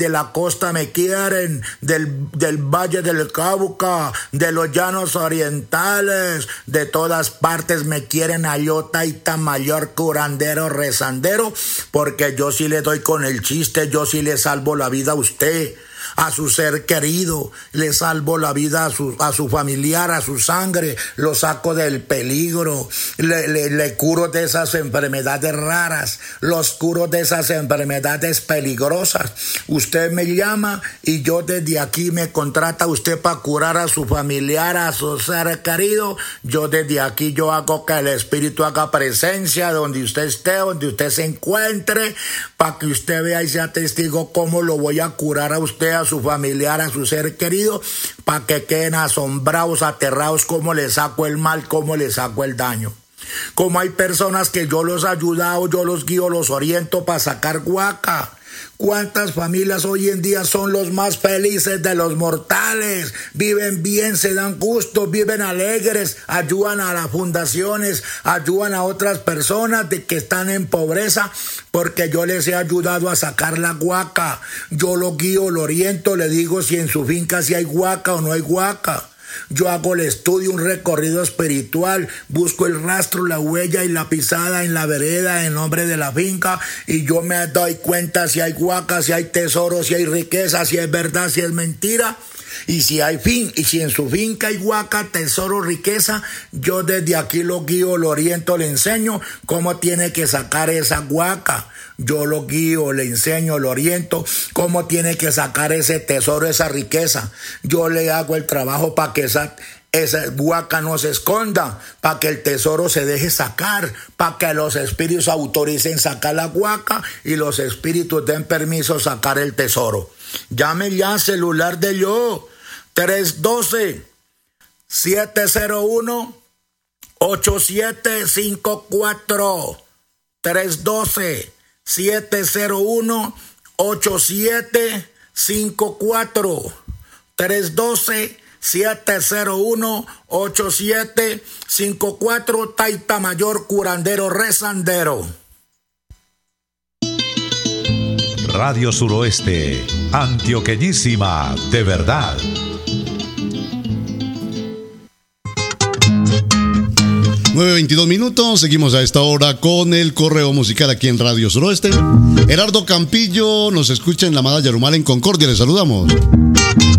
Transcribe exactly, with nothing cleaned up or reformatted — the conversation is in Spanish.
de la costa me quieren, del, del Valle del Cauca, de los llanos orientales, de todas partes me quieren a yo, taita mayor, curandero, rezandero, porque yo sí le doy con el chiste, yo sí le salvo la vida a usted, a su ser querido, le salvo la vida a su, a su familiar, a su sangre, lo saco del peligro, le, le, le curo de esas enfermedades raras, los curo de esas enfermedades peligrosas. Usted me llama y yo desde aquí me contrata a usted para curar a su familiar, a su ser querido. Yo desde aquí yo hago que el Espíritu haga presencia donde usted esté, donde usted se encuentre, para que usted vea y sea testigo cómo lo voy a curar a usted, a su familiar, a su ser querido, para que queden asombrados, aterrados, cómo le saco el mal, cómo le saco el daño. Como hay personas que yo los he ayudado, yo los guío, los oriento para sacar guaca. ¿Cuántas familias hoy en día son los más felices de los mortales? Viven bien, se dan gusto, viven alegres, ayudan a las fundaciones, ayudan a otras personas de que están en pobreza, porque yo les he ayudado a sacar la guaca. Yo lo guío, lo oriento, le digo si en su finca si hay guaca o no hay guaca. Yo hago el estudio, un recorrido espiritual, busco el rastro, la huella y la pisada en la vereda en nombre de la finca, y yo me doy cuenta si hay guaca, si hay tesoro, si hay riqueza, si es verdad, si es mentira. Y si hay fin, y si en su finca hay guaca, tesoro, riqueza, yo desde aquí lo guío, lo oriento, le enseño cómo tiene que sacar esa guaca. Yo lo guío, le enseño, lo oriento cómo tiene que sacar ese tesoro, esa riqueza. Yo le hago el trabajo para que esa, esa guaca no se esconda, para que el tesoro se deje sacar, para que los espíritus autoricen sacar la guaca y los espíritus den permiso sacar el tesoro. Llame ya, celular de yo, tres uno dos, siete cero uno, ocho siete cinco cuatro, tres uno dos, siete cero uno, ocho siete cinco cuatro, tres uno dos, siete cero uno, ocho siete cinco cuatro, Taita Mayor, curandero, rezandero. Radio Suroeste, antioqueñísima de verdad. nueve veintidós minutos, seguimos a esta hora con el correo musical aquí en Radio Suroeste. Gerardo Campillo nos escucha en la Amada Yarumal en Concordia, le saludamos.